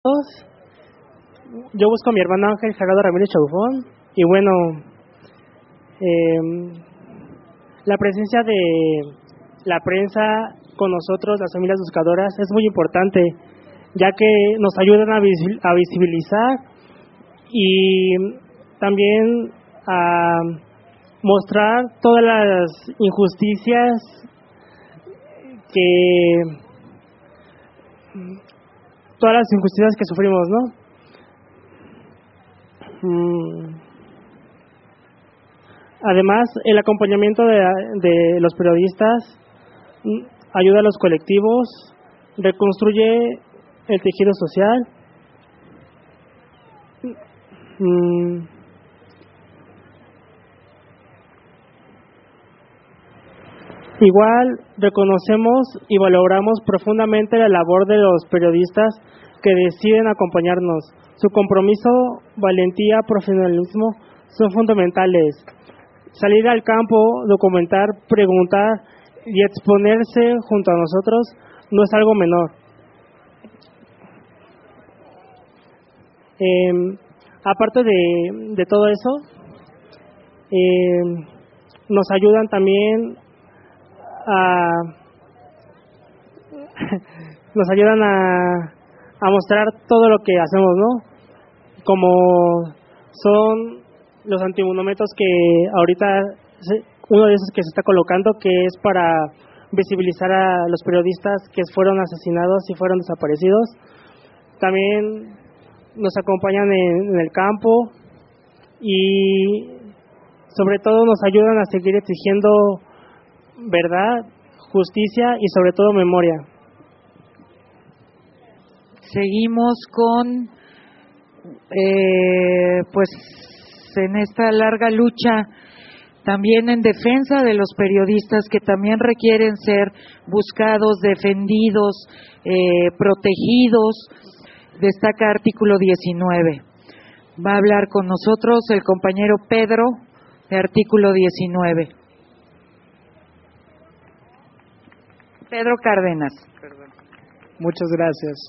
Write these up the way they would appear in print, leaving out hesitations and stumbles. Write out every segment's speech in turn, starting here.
Yo busco a mi hermano Ángel Gerardo Ramírez Chaufón y bueno, la presencia de la prensa con nosotros, las familias buscadoras, es muy importante, ya que nos ayudan a visibilizar y también a mostrar todas las injusticias que sufrimos, ¿no? Además, el acompañamiento de los periodistas ayuda a los colectivos, reconstruye el tejido social. Igual reconocemos y valoramos profundamente la labor de los periodistas que deciden acompañarnos. Su compromiso, valentía, profesionalismo son fundamentales. Salir al campo, documentar, preguntar y exponerse junto a nosotros no es algo menor. Aparte de todo eso, nos ayudan también nos ayudan a mostrar todo lo que hacemos, ¿no? Como son los antimonumentos que ahorita, uno de esos que se está colocando, que es para visibilizar a los periodistas que fueron asesinados y fueron desaparecidos. También nos acompañan en el campo y sobre todo nos ayudan a seguir exigiendo verdad, justicia y sobre todo memoria. Seguimos con pues en esta larga lucha también en defensa de los periodistas que también requieren ser buscados, defendidos, protegidos. Destaca artículo 19. Va a hablar con nosotros el compañero Pedro de artículo 19. Pedro Cárdenas. Muchas gracias.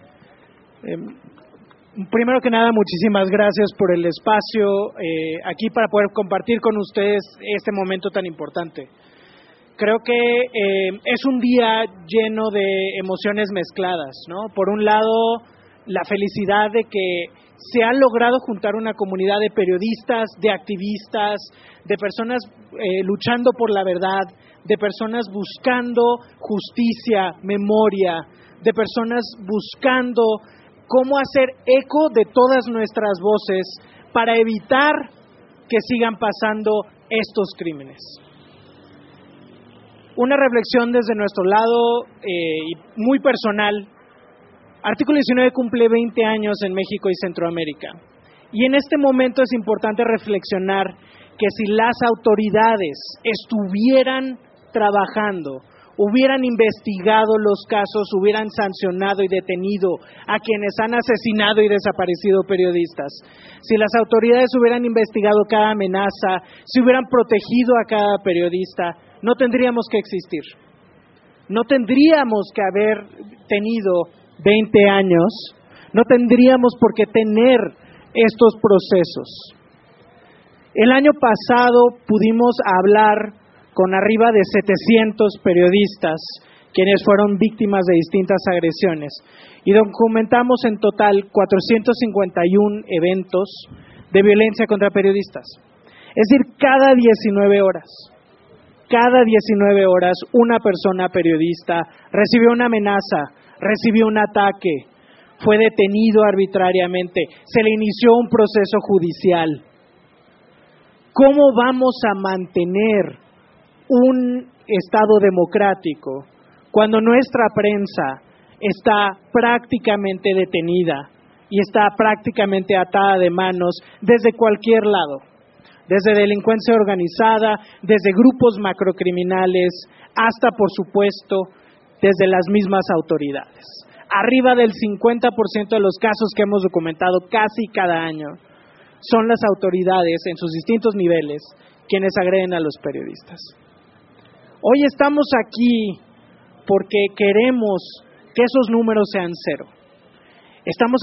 Primero que nada, muchísimas gracias por el espacio aquí para poder compartir con ustedes este momento tan importante. Creo que es un día lleno de emociones mezcladas, ¿no? Por un lado, la felicidad de que se ha logrado juntar una comunidad de periodistas, de activistas, de personas luchando por la verdad, de personas buscando justicia, memoria, de personas buscando cómo hacer eco de todas nuestras voces para evitar que sigan pasando estos crímenes. Una reflexión desde nuestro lado muy personal. Artículo 19 cumple 20 años en México y Centroamérica. Y en este momento es importante reflexionar que si las autoridades estuvieran trabajando, hubieran investigado los casos, hubieran sancionado y detenido a quienes han asesinado y desaparecido periodistas, si las autoridades hubieran investigado cada amenaza, si hubieran protegido a cada periodista, no tendríamos que existir. No tendríamos que haber tenido 20 años, no tendríamos por qué tener estos procesos. El año pasado pudimos hablar con arriba de 700 periodistas quienes fueron víctimas de distintas agresiones y documentamos en total 451 eventos de violencia contra periodistas. Es decir, cada 19 horas una persona periodista recibió una amenaza, recibió un ataque, fue detenido arbitrariamente, se le inició un proceso judicial. ¿Cómo vamos a mantener un Estado democrático cuando nuestra prensa está prácticamente detenida y está prácticamente atada de manos desde cualquier lado? Desde delincuencia organizada, desde grupos macrocriminales, hasta, por supuesto, desde las mismas autoridades. Arriba del 50% de los casos que hemos documentado casi cada año son las autoridades en sus distintos niveles quienes agreden a los periodistas. Hoy estamos aquí porque queremos que esos números sean cero. Estamos